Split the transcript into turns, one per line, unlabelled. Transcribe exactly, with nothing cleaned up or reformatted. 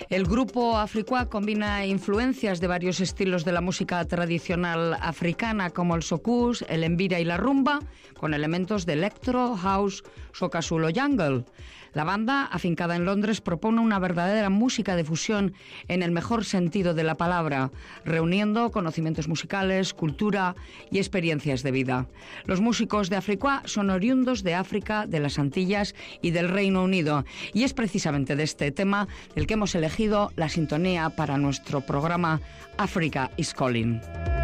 El grupo Afriqua combina influencias de varios estilos de la música tradicional africana como el soukous, el embira y la rumba, con elementos de electro, house, soca soul o jungle. La banda, afincada en Londres, propone una verdadera música de fusión en el mejor sentido de la palabra, reuniendo conocimientos musicales, cultura y experiencias de vida. Los músicos de Afriqua son oriundos de África, de las Antillas y del Reino Unido, y es precisamente de este tema del que hemos elegido la sintonía para nuestro programa Africa is Calling.